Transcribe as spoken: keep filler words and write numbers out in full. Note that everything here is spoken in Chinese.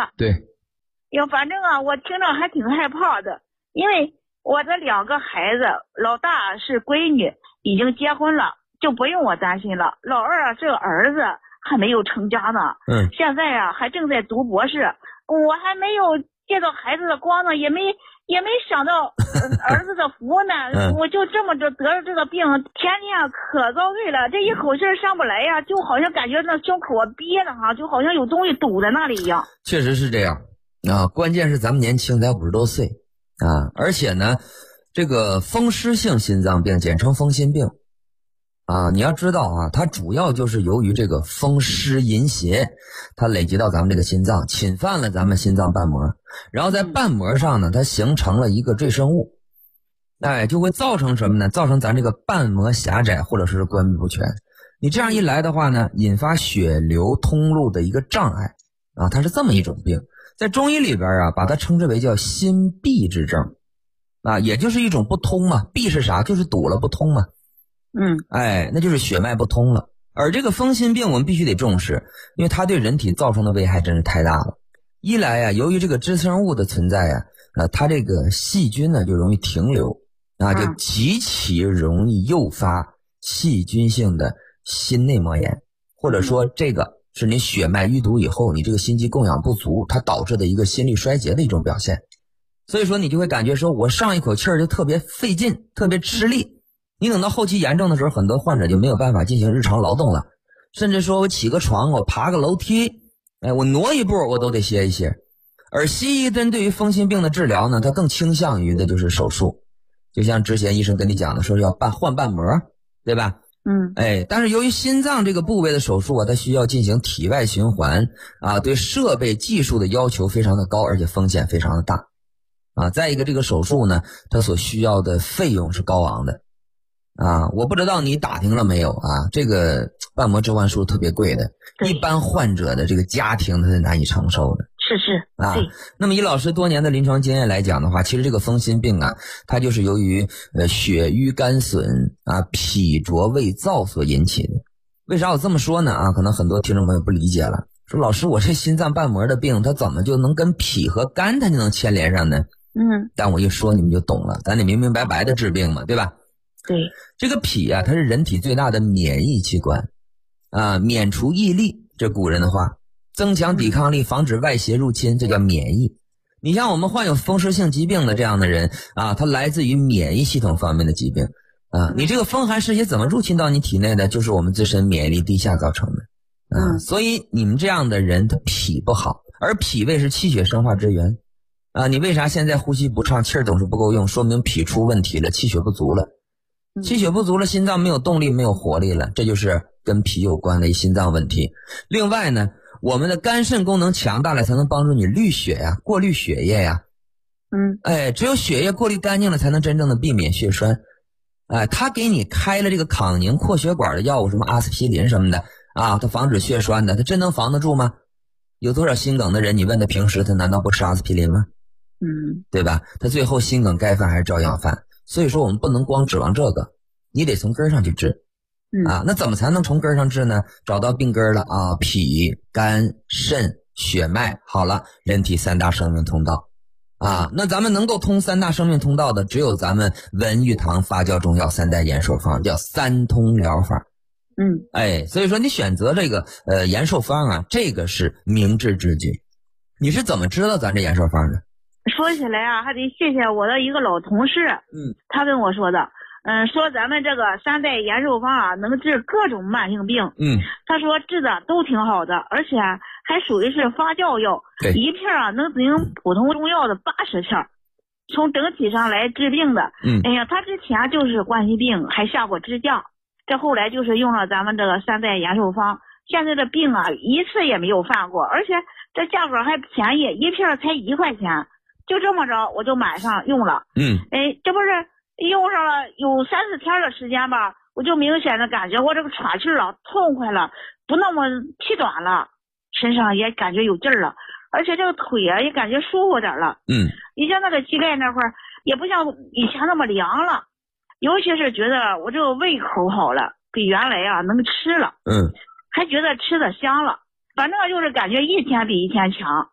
了。 对。 哟，反正啊，我听着还挺害怕的，因为我的两个孩子，老大是闺女，已经结婚了，就不用我担心了。老二啊，这个儿子还没有成家呢， 嗯， 现在啊还正在读博士，我还没有见到孩子的光呢，也没也没想到、呃、儿子的福呢、嗯、我就这么着得了这个病，天天啊可遭罪了，这一口气上不来呀，就好像感觉那胸口啊憋的哈，就好像有东西堵在那里一样。 确实是这样啊，关键是咱们年轻才五十多岁啊，而且呢，这个风湿性心脏病简称风心病啊，你要知道啊，它主要就是由于这个风湿淫邪，它累积到咱们这个心脏，侵犯了咱们心脏瓣膜，然后在瓣膜上呢，它形成了一个赘生物，哎，就会造成什么呢？造成咱这个瓣膜狭窄或者是关闭不全。你这样一来的话呢，引发血流通路的一个障碍啊，它是这么一种病。在中医里边啊，把它称之为叫心闭之症啊，也就是一种不通嘛。闭是啥？就是堵了不通嘛。 嗯， 哎，那就是血脉不通了。而这个风心病我们必须得重视，因为它对人体造成的危害真是太大了。一来呀、啊，由于这个支生物的存在呀、啊，啊，它这个细菌呢就容易停留啊，就极其容易诱发细菌性的心内膜炎，或者说这个是你血脉淤堵以后，你这个心肌供氧不足，它导致的一个心力衰竭的一种表现。所以说你就会感觉说我上一口气儿就特别费劲，特别吃力。你等到后期严重的时候，很多患者就没有办法进行日常劳动了，甚至说我起个床，我爬个楼梯，哎，我挪一步我都得歇一歇。而西医针对于风心病的治疗呢，它更倾向于的就是手术，就像之前医生跟你讲的，说要瓣换瓣膜，对吧？ 嗯， 哎，但是由于心脏这个部位的手术啊，它需要进行体外循环啊，对设备技术的要求非常的高，而且风险非常的大啊。再一个，这个手术呢，它所需要的费用是高昂的啊。我不知道你打听了没有啊？这个瓣膜置换术特别贵的，一般患者的这个家庭他是难以承受的。 是是啊，那么以老师多年的临床经验来讲的话，其实这个风心病啊，它就是由于呃血瘀干损啊、脾浊胃燥所引起的。为啥我这么说呢？啊，可能很多听众朋友不理解了，说老师，我这心脏瓣膜的病，它怎么就能跟脾和肝它就能牵连上呢？ 嗯， 但我一说你们就懂了，咱得明明白白的治病嘛，对吧？ 对， 这个脾啊，它是人体最大的免疫器官啊，免除疫力，这古人的话。增强抵抗力，防止外邪入侵，这叫免疫。你像我们患有风湿性疾病的这样的人啊，它来自于免疫系统方面的疾病啊。你这个风寒湿邪怎么入侵到你体内的？就是我们自身免疫力低下造成的啊。所以你们这样的人，他脾不好，而脾胃是气血生化之源啊。你为啥现在呼吸不畅，气儿总是不够用？说明脾出问题了，气血不足了。气血不足了，心脏没有动力，没有活力了，这就是跟脾有关的一心脏问题。另外呢，我们的肝肾功能强大了，才能帮助你滤血呀，过滤血液呀。 嗯， 哎，只有血液过滤干净了，才能真正的避免血栓。哎，他给你开了这个抗凝扩血管的药物，什么阿司匹林什么的啊，它防止血栓的，它真能防得住吗？有多少心梗的人，你问他平时他难道不吃阿司匹林吗？ 嗯， 对吧？他最后心梗该犯还是照样犯。所以说我们不能光指望这个，你得从根上去治。啊，那怎么才能从根上治呢？找到病根了啊，脾、肝、肾、血脉，好了，人体三大生命通道啊。那咱们能够通三大生命通道的，只有咱们文玉堂发酵中药三代延寿方，叫三通疗法。 嗯， 哎，所以说你选择这个呃延寿方啊，这个是明智之举。你是怎么知道咱这延寿方的？ 说起来啊，还得谢谢我的一个老同事， 嗯， 他跟我说的。嗯，说咱们这个三代延寿方啊，能治各种慢性病。 嗯， 他说治的都挺好的，而且还属于是发酵药，一片啊能顶普通中药的八十片，从整体上来治病的。 嗯， 哎呀，他之前就是冠心病，还下过支架，这后来就是用了咱们这个三代延寿方，现在的病啊一次也没有犯过，而且这价格还便宜，一片才一块钱，就这么着我就买上用了。 嗯， 哎，这不是用上了有三四天的时间吧，我就明显的感觉我这个喘气啊痛快了，不那么气短了，身上也感觉有劲儿了，而且这个腿啊也感觉舒服点了。 嗯， 以前那个膝盖那块儿也不像以前那么凉了，尤其是觉得我这个胃口好了，比原来啊能吃了。 嗯， 还觉得吃的香了，反正就是感觉一天比一天强。